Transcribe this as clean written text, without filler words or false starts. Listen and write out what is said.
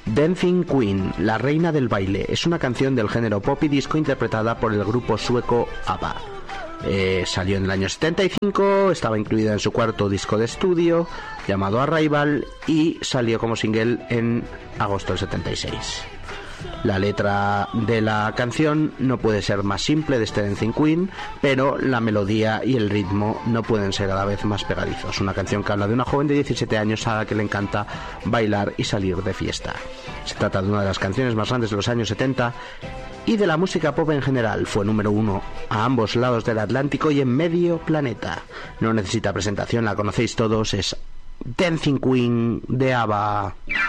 Dancing Queen, la reina del baile, es una canción del género pop y disco interpretada por el grupo sueco ABBA. Salió en el año 75, estaba incluida en su cuarto disco de estudio llamado Arrival y salió como single en agosto del 76. La letra de la canción no puede ser más simple de este Dancing Queen, pero la melodía y el ritmo no pueden ser a la vez más pegadizos. Una canción que habla de una joven de 17 años a la que le encanta bailar y salir de fiesta. Se trata de una de las canciones más grandes de los años 70 y de la música pop en general. Fue número 1 a ambos lados del Atlántico y en medio planeta. No necesita presentación, la conocéis todos, es Dancing Queen de ABBA.